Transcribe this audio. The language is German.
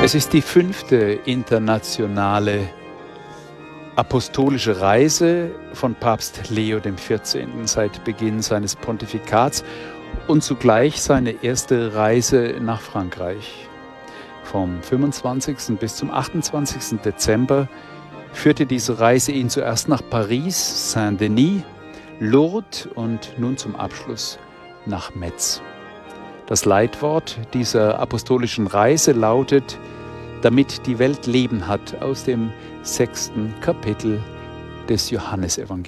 Es ist die 5. internationale apostolische Reise von Papst Leo XIV. Seit Beginn seines Pontifikats und zugleich seine erste Reise nach Frankreich. Vom 25. bis zum 28. Dezember führte diese Reise ihn zuerst nach Paris, Saint-Denis, Lourdes und nun zum Abschluss nach Metz. Das Leitwort dieser apostolischen Reise lautet: damit die Welt Leben hat, aus dem 6. Kapitel des Johannesevangeliums.